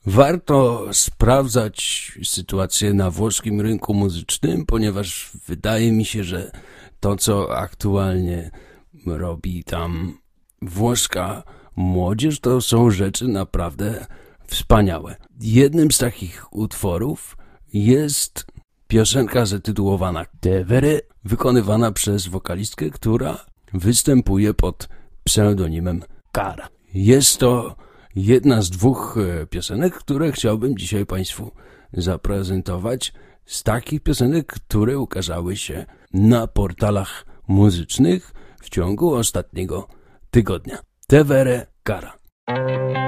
Warto sprawdzać sytuację na włoskim rynku muzycznym, ponieważ wydaje mi się, że to, co aktualnie robi tam włoska młodzież, to są rzeczy naprawdę wspaniałe. Jednym z takich utworów jest piosenka zatytułowana Tevere, wykonywana przez wokalistkę, która występuje pod pseudonimem Cara. Jest to jedna z dwóch piosenek, które chciałbym dzisiaj Państwu zaprezentować, z takich piosenek, które ukazały się na portalach muzycznych w ciągu ostatniego tygodnia. Tevere Cara.